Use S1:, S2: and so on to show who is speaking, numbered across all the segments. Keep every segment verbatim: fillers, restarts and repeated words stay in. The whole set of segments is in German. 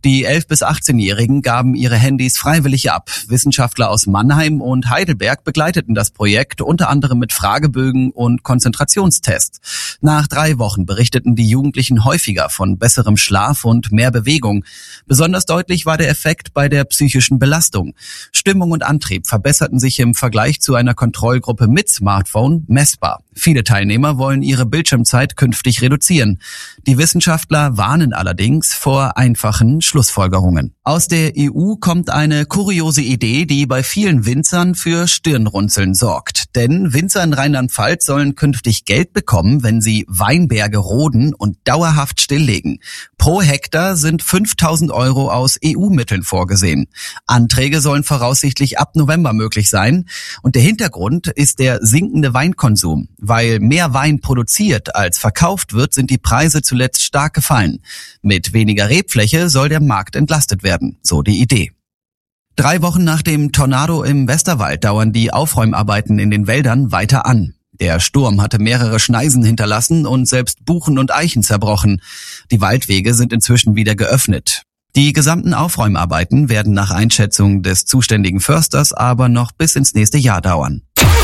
S1: Die elf- bis achtzehnjährigen gaben ihre Handys freiwillig ab. Wissenschaftler aus Mannheim und Heidelberg begleiteten das Projekt unter anderem mit Fragebögen und Konzentrationstests. Nach drei Wochen berichteten die Jugendlichen häufiger von besserem Schlaf und mehr Bewegung. Besonders deutlich war der Effekt bei der psychischen Belastung. Stimmung und Antrieb verbesserten sich im Vergleich zu einer Kontrollgruppe mit Smartphone messbar. Viele Teilnehmer wollen ihre Bildschirmzeit künftig reduzieren. Die Wissenschaftler warnen allerdings vor einfachen Schlussfolgerungen. Aus der E U kommt eine kuriose Idee, die bei vielen Winzern für Stirnrunzeln sorgt. Denn Winzer in Rheinland-Pfalz sollen künftig Geld bekommen, wenn sie Weinberge roden und dauerhaft stilllegen. Pro Hektar sind fünftausend Euro aus E U-Mitteln vorgesehen. Anträge sollen voraussichtlich ab November möglich sein. Und der Hintergrund ist der sinkende Weinkonsum. Weil mehr Wein produziert als verkauft wird, sind die Preise zuletzt stark gefallen. Mit weniger Rebfläche soll der Markt entlastet werden, so die Idee. Drei Wochen nach dem Tornado im Westerwald dauern die Aufräumarbeiten in den Wäldern weiter an. Der Sturm hatte mehrere Schneisen hinterlassen und selbst Buchen und Eichen zerbrochen. Die Waldwege sind inzwischen wieder geöffnet. Die gesamten Aufräumarbeiten werden nach Einschätzung des zuständigen Försters aber noch bis ins nächste Jahr dauern.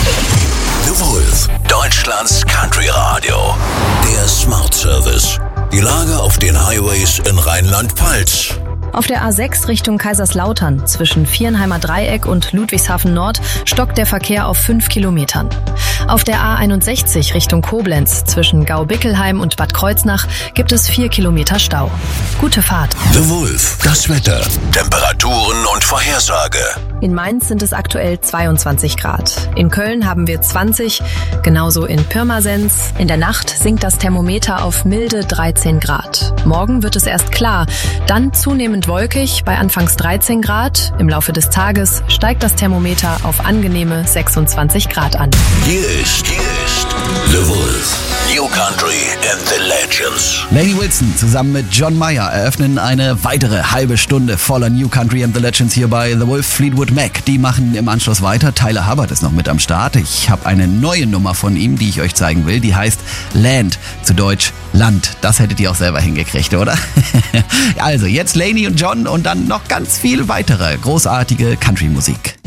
S2: The Wolf, Deutschlands Country Radio. Der Smart Service. Die Lage auf den Highways in Rheinland-Pfalz.
S3: Auf der A sechs Richtung Kaiserslautern zwischen Viernheimer Dreieck und Ludwigshafen Nord stockt der Verkehr auf fünf Kilometern. Auf der A einundsechzig Richtung Koblenz zwischen Gau-Bickelheim und Bad Kreuznach gibt es vier Kilometer Stau. Gute Fahrt.
S2: The Wolf, das Wetter, Temperaturen und Vorhersage.
S3: In Mainz sind es aktuell zweiundzwanzig Grad. In Köln haben wir zwanzig, genauso in Pirmasens. In der Nacht sinkt das Thermometer auf milde dreizehn Grad. Morgen wird es erst klar, dann zunehmend wolkig bei anfangs dreizehn Grad. Im Laufe des Tages steigt das Thermometer auf angenehme sechsundzwanzig Grad an.
S2: Hier ist, hier ist The Wolf, New Country and the Legends.
S1: Lainey Wilson zusammen mit John Mayer eröffnen eine weitere halbe Stunde voller New Country and the Legends hier bei The Wolf. Fleetwood Mac, die machen im Anschluss weiter. Tyler Hubbard ist noch mit am Start. Ich habe eine neue Nummer von ihm, die ich euch zeigen will. Die heißt Land, zu Deutsch Land. Das hättet ihr auch selber hingekriegt, oder? Also jetzt Lainey und John und dann noch ganz viel weitere großartige Country-Musik.